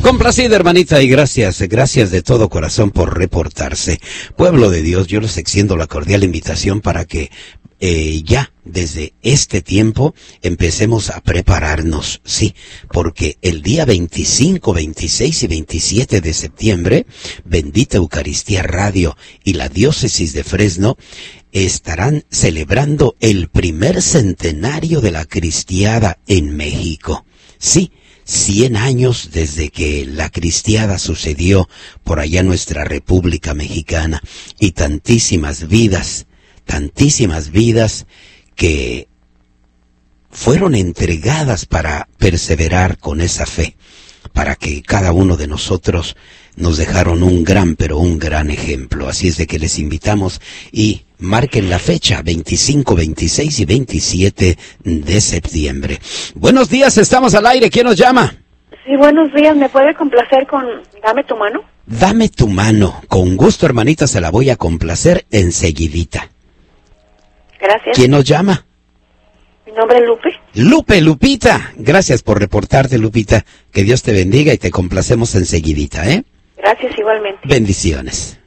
Complacida, hermanita, y gracias de todo corazón por reportarse. Pueblo de Dios, yo les extiendo la cordial invitación para que ya desde este tiempo empecemos a prepararnos, sí, porque el día 25, 26 y 27 de septiembre, Bendita Eucaristía Radio y la Diócesis de Fresno estarán celebrando el primer centenario de la cristiada en México. Sí, 100 años desde que la cristiada sucedió por allá en nuestra República Mexicana, y tantísimas vidas que fueron entregadas para perseverar con esa fe, para que cada uno de nosotros nos dejaron un gran ejemplo. Así es de que les invitamos y marquen la fecha, 25, 26 y 27 de septiembre. Buenos días, estamos al aire. ¿Quién nos llama? Sí, buenos días. ¿Me puede complacer con Dame tu mano? Dame tu mano. Con gusto, hermanita, se la voy a complacer enseguidita. Gracias. ¿Quién nos llama? Mi nombre es Lupe. Lupita. Gracias por reportarte, Lupita. Que Dios te bendiga y te complacemos enseguidita, ¿eh? Gracias igualmente. Bendiciones.